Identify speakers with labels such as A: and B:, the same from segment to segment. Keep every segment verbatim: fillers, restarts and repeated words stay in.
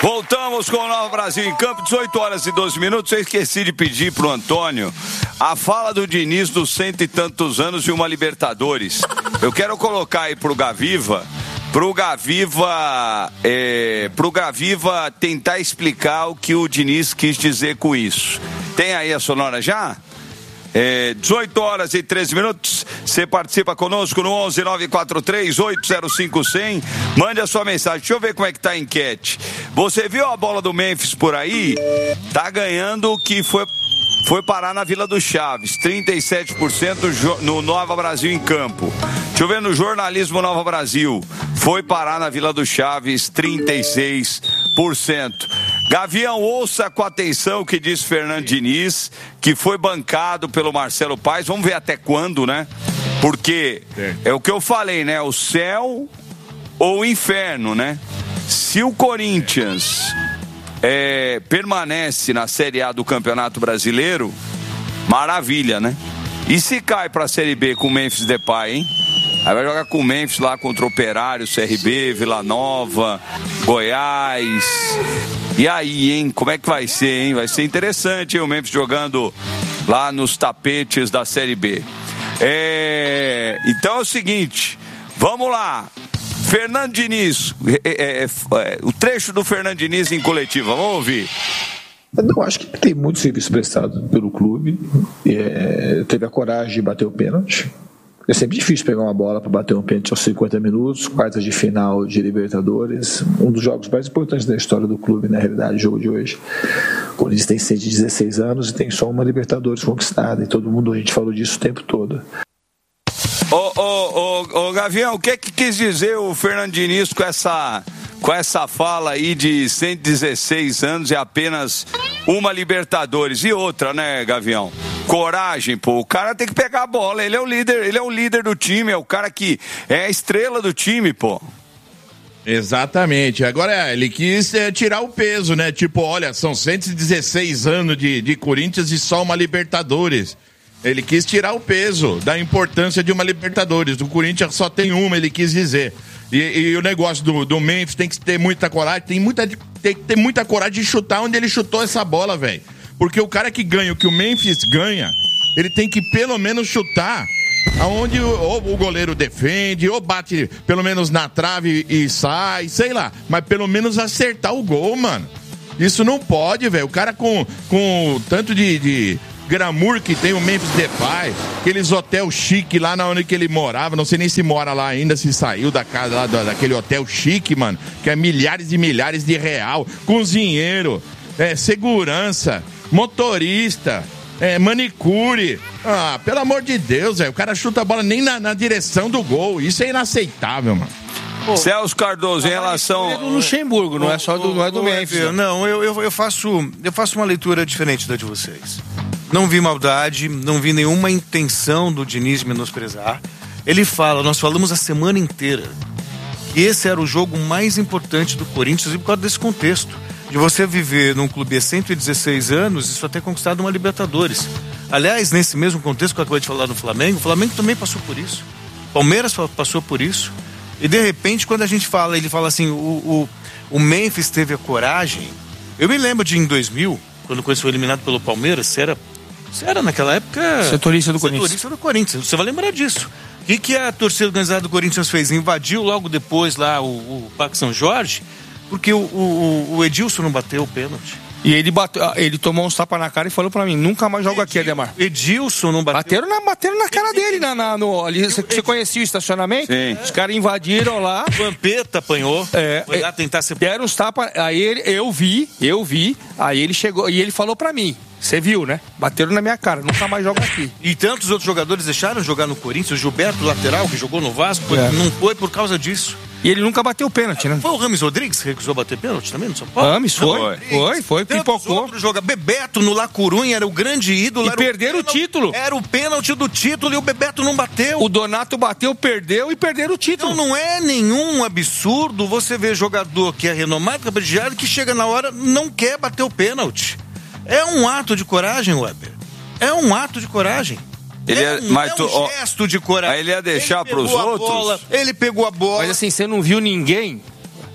A: Voltamos com o Nova Brasil em Campo, dezoito horas e doze minutos. Eu esqueci de pedir pro Antônio a fala do Diniz dos cento e tantos anos de uma Libertadores. Eu quero colocar aí pro Gaviva, pro Gaviva, é, pro Gaviva tentar explicar o que o Diniz quis dizer com isso. Tem aí a sonora já? É, dezoito horas e treze minutos. Você participa conosco no onze nove quatro três oito zero cinco zero zero. Mande a sua mensagem. Deixa eu ver como é que tá a enquete. Você viu a bola do Memphis por aí? Tá ganhando o que foi, foi parar na Vila do Chaves. trinta e sete por cento no Nova Brasil em Campo. Deixa eu ver no jornalismo Nova Brasil. Foi parar na Vila do Chaves. trinta e seis por cento. Gavião, ouça com atenção o que diz Fernando Diniz, que foi bancado pelo Marcelo Paes. Vamos ver até quando, né? Porque é, é o que eu falei, né? O céu ou o inferno, né? Se o Corinthians é, permanece na Série A do Campeonato Brasileiro, maravilha, né? E se cai pra Série B com o Memphis Depay, hein? Aí vai jogar com o Memphis lá contra o Operário, C R B, Vila Nova, Goiás. E aí, hein? Como é que vai ser, hein? Vai ser interessante, hein? O Memphis jogando lá nos tapetes da Série B. É... Então é o seguinte, vamos lá. Fernando Diniz, é, é, é, o trecho do Fernando Diniz em coletiva, vamos ouvir.
B: Eu não acho que tem muito serviço prestado pelo clube. É, teve a coragem de bater o pênalti. É sempre difícil pegar uma bola para bater um pênalti aos cinquenta minutos, quartas de final de Libertadores, um dos jogos mais importantes da história do clube, na realidade, o jogo de hoje. O Corinthians tem cento e dezesseis anos e tem só uma Libertadores conquistada, e todo mundo, a gente falou disso o tempo todo.
A: Ô, ô, ô, ô Gavião, o que que quis dizer o Fernando Diniz com essa, com essa fala aí de cento e dezesseis anos e apenas uma Libertadores? E outra, né, Gavião? Coragem, pô, o cara tem que pegar a bola, ele é o líder, ele é o líder do time, é o cara que é a estrela do time, pô.
C: Exatamente, agora ele quis é, tirar o peso, né, tipo, olha, são cento e dezesseis anos de, de Corinthians e só uma Libertadores. Ele quis tirar o peso da importância de uma Libertadores, do Corinthians só tem uma, ele quis dizer. E, e o negócio do, do Memphis tem que ter muita coragem, tem, muita, tem que ter muita coragem de chutar onde ele chutou essa bola, velho. Porque o cara que ganha o que o Memphis ganha, ele tem que pelo menos chutar aonde o, ou o goleiro defende, ou bate pelo menos na trave e sai, sei lá. Mas pelo menos acertar o gol, mano. Isso não pode, velho. O cara com, com tanto de, de glamour que tem o Memphis Depay, aqueles hotel chique lá na onde que ele morava, não sei nem se mora lá ainda, se saiu da casa lá daquele hotel chique, mano, que é milhares e milhares de real, cozinheiro, é, segurança, motorista, é, manicure. Ah, pelo amor de Deus, velho. O cara chuta a bola nem na, na direção do gol. Isso é inaceitável, mano.
A: Pô, Celso Cardoso, em relação
D: é do Luxemburgo, não é só do, não é do Memphis.
E: Não, eu, eu, eu, faço, eu faço uma leitura diferente da de vocês. Não vi maldade, não vi nenhuma intenção do Diniz de menosprezar. Ele fala, nós falamos a semana inteira, que esse era o jogo mais importante do Corinthians, e por causa desse contexto. De você viver num clube há cento e dezesseis anos e só ter conquistado uma Libertadores. Aliás, nesse mesmo contexto que eu acabei de falar do Flamengo, o Flamengo também passou por isso. Palmeiras passou por isso. E de repente, quando a gente fala, ele fala assim, o, o, o Memphis teve a coragem. Eu me lembro de em dois mil, quando o Corinthians foi eliminado pelo Palmeiras, você era, você era naquela época...
D: Setorista do Corinthians.
E: Setorista do Corinthians, você vai lembrar disso. O que, que a torcida organizada do Corinthians fez? Invadiu logo depois lá o, o Parque São Jorge... Porque o, o, o Edilson não bateu o pênalti.
D: E ele, bateu, ele tomou uns tapas na cara e falou pra mim, nunca mais jogo aqui, Ademar.
E: Edilson não bateu.
D: Bateram na, bateram na cara dele, na, na, no, ali, você, você conhecia o estacionamento?
A: Sim.
D: Os caras invadiram lá.
E: Vampeta apanhou.
D: É,
E: foi lá tentar ser...
D: Deram uns tapas, aí ele, eu vi, eu vi, aí ele chegou, e ele falou pra mim, você viu, né? Bateram na minha cara, nunca mais jogo aqui.
E: E tantos outros jogadores deixaram de jogar no Corinthians, o Gilberto, lateral, que jogou no Vasco, é. não foi por causa disso.
D: E ele nunca bateu pênalti, né?
E: Foi o Rames Rodrigues que recusou bater pênalti também no São Paulo?
D: Rames, foi, foi, foi, foi pipocou.
E: Joga Bebeto no La Corunha era o grande ídolo.
D: E perderam o, pênalti, o título.
E: Era o pênalti do título e o Bebeto não bateu.
D: O Donato bateu, perdeu e perderam o título.
E: Então não é nenhum absurdo você ver jogador que é renomado, caprichado, que chega na hora não quer bater o pênalti. É um ato de coragem, Weber. É um ato de coragem.
A: Ele é,
E: é um,
A: mas
E: é um
A: tu,
E: gesto de coragem.
A: Aí ele ia deixar pros outros?
E: Bola, ele pegou a bola.
D: Mas assim, você não viu ninguém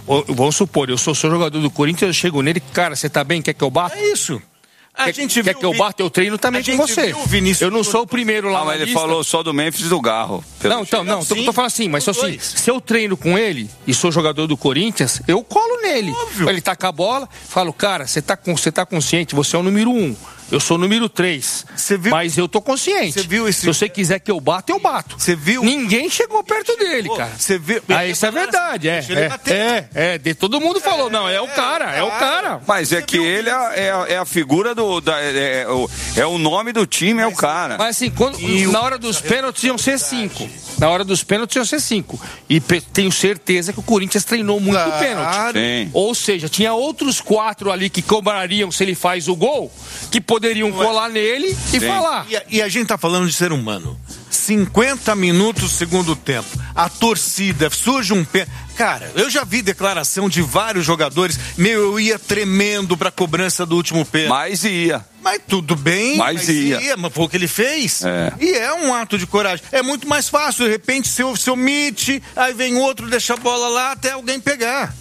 D: vamos supor, eu sou, sou jogador do Corinthians, eu chego nele, cara, você tá bem? Quer que eu bata?
E: É isso. A
D: quer
E: gente
D: quer que eu bata? Eu treino também com você. Eu não sou o primeiro lá
A: ah, mas
D: na
A: ele
D: lista.
A: falou só do Memphis e do Garro.
D: Não, então, não, tô, tô falando assim, mas assim, se eu treino com ele e sou jogador do Corinthians, eu colo nele. Óbvio. Ele taca a bola, falo, cara, você tá, você tá consciente, você é o número um. Eu sou o número três, mas eu tô consciente. Você viu esse... Se você quiser que eu bata, eu bato.
E: Você viu?
D: Ninguém chegou perto dele, cara.
E: Você viu?
D: Ah, isso é verdade, é. É, é, é, de, todo mundo falou, não, é o cara, é o cara.
A: Mas é que ele é, é, é a figura do... Da, é, é, o, é o nome do time, é o cara.
D: Mas assim, quando, na hora dos pênaltis iam ser cinco. Na hora dos pênaltis iam ser cinco. E pe- tenho certeza que o Corinthians treinou muito claro. pênalti. Sim. Ou seja, tinha outros quatro ali que cobrariam se ele faz o gol, que poderiam colar nele e Sim. falar.
E: E a, e a gente tá falando de ser humano. cinquenta minutos segundo tempo. A torcida, surge um pé. Cara, eu já vi declaração de vários jogadores. Meu, eu ia tremendo pra cobrança do último pênalti.
A: Mas ia.
E: Mas tudo bem,
A: mas,
E: mas
A: ia.
E: ia. Mas foi o que ele fez.
A: É.
E: E é um ato de coragem. É muito mais fácil, de repente, se se omite, aí vem outro, deixa a bola lá até alguém pegar.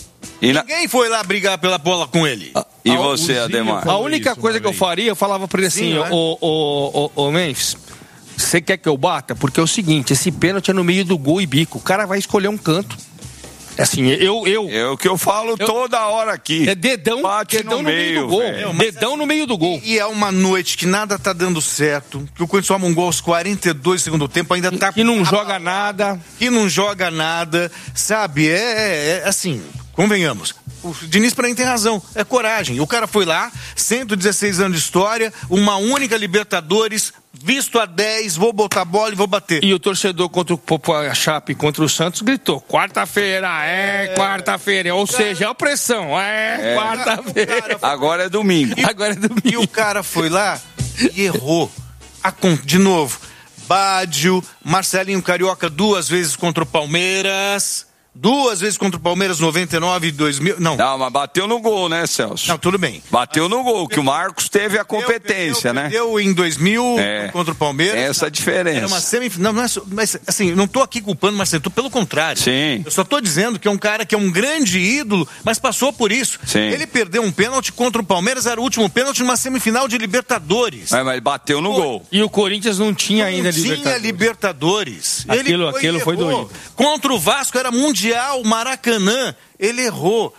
E: E Ninguém na... foi lá brigar pela bola com ele.
A: Ah, e você, Ademar?
D: A única coisa que eu faria, eu falava pra ele assim, ô, ô, ô, ô, Memphis, você quer que eu bata? Porque é o seguinte, esse pênalti é no meio do gol e bico. O cara vai escolher um canto. Assim, eu... eu
A: é o que eu falo eu, toda hora aqui.
D: É dedão,
A: Bate
D: dedão
A: no,
D: no meio, meio do gol. Véio. Dedão no meio do gol.
E: E, e é uma noite que nada tá dando certo, que o Corinthians toma um gol aos quarenta e dois do segundo tempo, ainda tá...
D: Que não joga nada.
E: Que não joga nada, sabe? É, é, é assim, convenhamos. O Diniz pra mim tem razão, é coragem. O cara foi lá, cento e dezesseis anos de história, uma única Libertadores, visto a dez, vou botar a bola e vou bater.
D: E o torcedor contra o a Chape contra o Santos gritou, quarta-feira, é, é quarta-feira, ou cara, seja, é a pressão, é, é. quarta-feira.
A: Agora é domingo.
E: E,
D: Agora é domingo.
E: E o cara foi lá e errou. A, de novo, Bádio, Marcelinho Carioca duas vezes contra o Palmeiras... Duas vezes contra o Palmeiras, noventa e nove e dois mil. Não.
A: Não, mas bateu no gol, né, Celso?
E: Não, tudo bem.
A: Bateu mas, no gol, que o Marcos teve a competência,
E: perdeu,
A: né?
E: Perdeu em dois mil é, contra o Palmeiras.
A: Essa a diferença.
E: Era uma semifinal. Não, não é, mas, assim, não tô aqui culpando o Marcelo, pelo contrário.
A: Sim.
E: Eu só tô dizendo que é um cara que é um grande ídolo, mas passou por isso.
A: Sim.
E: Ele perdeu um pênalti contra o Palmeiras, era o último pênalti numa semifinal de Libertadores.
A: Mas, mas bateu no Pô, gol.
D: E o Corinthians não tinha
E: não
D: ainda
E: Libertadores. Não tinha Libertadores.
D: Aquilo,
E: ele foi,
D: aquilo foi doido.
E: Contra o Vasco era Mundial, Maracanã. Maracanã, ele errou.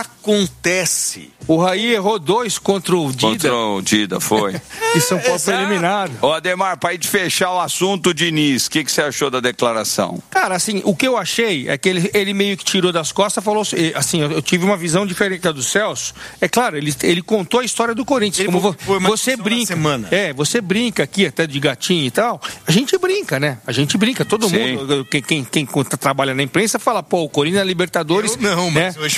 E: Acontece.
D: O Raí errou dois contra o Dida.
A: Contra o Dida, foi.
D: E São Paulo foi eliminado.
A: Ô, Ademar, pra gente fechar o assunto, Diniz, o que, que você achou da declaração?
D: Cara, assim, o que eu achei é que ele, ele meio que tirou das costas, falou assim, eu, eu tive uma visão diferente da do Celso. É claro, ele, ele contou a história do Corinthians. Ele como foi, você brinca. É, você brinca aqui até de gatinho e tal. A gente brinca, né? A gente brinca, todo Sim. mundo. Quem, quem, quem trabalha na imprensa fala, pô, o Corinthians é Libertadores.
E: Eu não, mas
D: né?
E: hoje...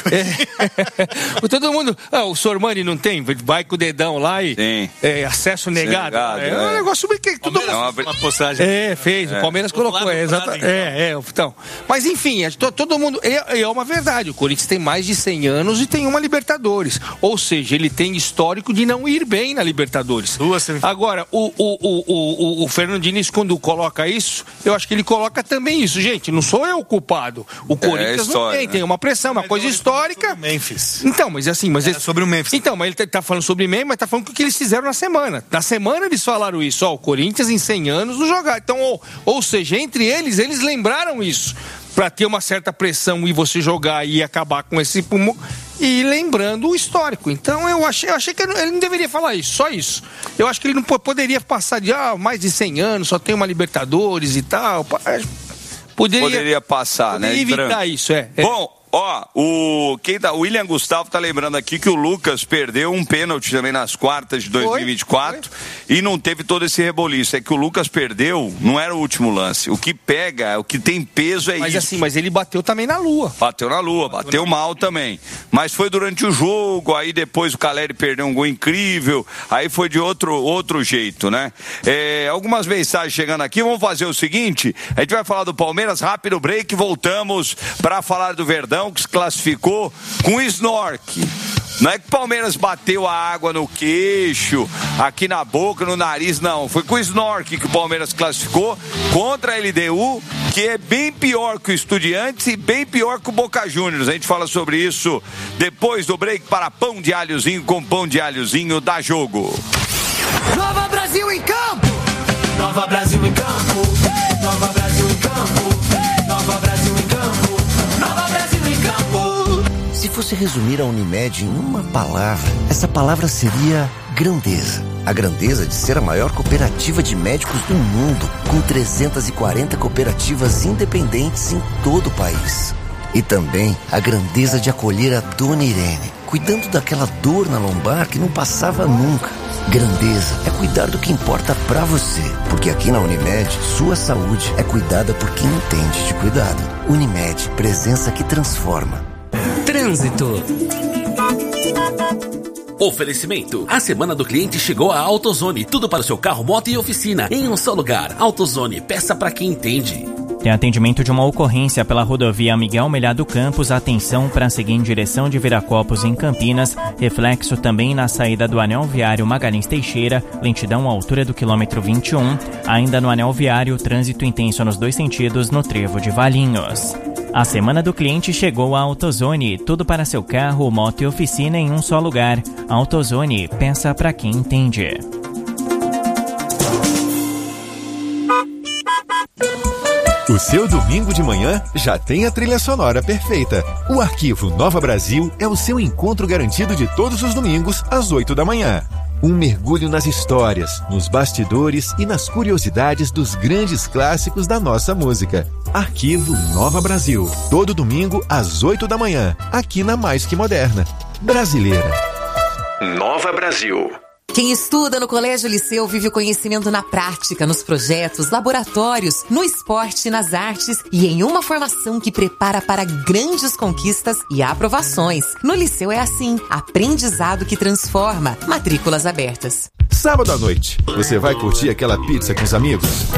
D: É. Todo mundo. Ah, o Sormani não tem? Vai com o dedão lá e é, acesso negado. negado é, é um negócio que todo mundo.
E: Uma, uma postagem.
D: É, fez. É. O Palmeiras o colocou. É, exato, é, é, então. Mas enfim, todo mundo. É, é uma verdade. O Corinthians tem mais de cem anos e tem uma Libertadores. Ou seja, ele tem histórico de não ir bem na Libertadores.
E: Duas
D: Agora, o, o, o, o, o Fernando Diniz, quando coloca isso, eu acho que ele coloca também isso. Gente, não sou eu o culpado. O Corinthians é história, não tem, né? Tem uma pressão, uma coisa histórica.
E: Memphis.
D: Então, mas assim, mas
E: esse... sobre o Memphis.
D: Então, mas ele tá falando sobre Memphis, mas tá falando o que eles fizeram na semana. Na semana eles falaram isso, ó, o Corinthians em cem anos não jogar. Então, ou, ou seja, entre eles, eles lembraram isso. Pra ter uma certa pressão e você jogar e acabar com esse pulmão. E lembrando o histórico. Então eu achei, eu achei que ele não deveria falar isso, só isso. Eu acho que ele não poderia passar de ah, mais de cem anos, só tem uma Libertadores e tal. Poderia,
A: poderia passar,
D: poderia
A: né?
D: evitar
A: Branco.
D: isso, é. é.
A: Bom, ó, o, quem tá, o William Gustavo tá lembrando aqui que o Lucas perdeu um pênalti também nas quartas de dois mil e vinte e quatro foi, foi. E não teve todo esse reboliço. É que o Lucas perdeu, não era o último lance. O que pega, o que tem peso é
D: mas
A: isso.
D: Mas assim, mas ele bateu também na lua.
A: Bateu na lua, bateu, bateu na mal lua. Também. Mas foi durante o jogo, aí depois o Caleri perdeu um gol incrível, aí foi de outro, outro jeito, né? É, algumas mensagens chegando aqui, vamos fazer o seguinte, a gente vai falar do Palmeiras, rápido break, voltamos para falar do Verdão, que se classificou com Snork Não é que o Palmeiras bateu a água no queixo, aqui na boca, no nariz, não. Foi com o Snork que o Palmeiras classificou contra a L D U, que é bem pior que o Estudiantes e bem pior que o Boca Juniors. A gente fala sobre isso depois do break para Pão de Alhozinho com Pão de Alhozinho da Jogo.
F: Nova Brasil em campo! Nova Brasil em campo! Nova Brasil em campo! Nova Brasil em campo! Nova Brasil em campo!
G: Se fosse resumir a Unimed em uma palavra, essa palavra seria grandeza. A grandeza de ser a maior cooperativa de médicos do mundo, com trezentas e quarenta cooperativas independentes em todo o país. E também a grandeza de acolher a Dona Irene, cuidando daquela dor na lombar que não passava nunca. Grandeza é cuidar do que importa pra você, porque aqui na Unimed, sua saúde é cuidada por quem entende de cuidado. Unimed, presença que transforma.
H: Trânsito. Oferecimento. A semana do cliente chegou à AutoZone. Tudo para o seu carro, moto e oficina em um só lugar. AutoZone, peça para quem entende.
I: Tem atendimento de uma ocorrência pela rodovia Miguel Melhado Campos. Atenção para seguir em direção de Viracopos em Campinas. Reflexo também na saída do anel viário Magalhães Teixeira. Lentidão à altura do quilômetro vinte e um. Ainda no anel viário, trânsito intenso nos dois sentidos no trevo de Valinhos. A semana do cliente chegou à AutoZone. Tudo para seu carro, moto e oficina em um só lugar. AutoZone, pensa para quem entende.
J: O seu domingo de manhã já tem a trilha sonora perfeita. O Arquivo Nova Brasil é o seu encontro garantido de todos os domingos às oito da manhã. Um mergulho nas histórias, nos bastidores e nas curiosidades dos grandes clássicos da nossa música. Arquivo Nova Brasil, todo domingo às oito da manhã, aqui na Mais Que Moderna. Brasileira.
K: Nova Brasil.
L: Quem estuda no Colégio Liceu vive o conhecimento na prática, nos projetos, laboratórios, no esporte, nas artes e em uma formação que prepara para grandes conquistas e aprovações. No Liceu é assim, aprendizado que transforma. Matrículas abertas.
J: Sábado à noite, você vai curtir aquela pizza com os amigos?